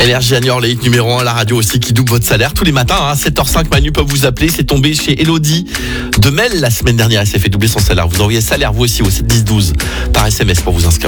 Énergie à Niort, les hits numéro 1, la radio aussi qui double votre salaire tous les matins. 7h05, Manu peut vous appeler. C'est tombé chez Elodie de Mel la semaine dernière. Elle s'est fait doubler son salaire. Vous envoyez salaire vous aussi au 7 10 12 par SMS pour vous inscrire.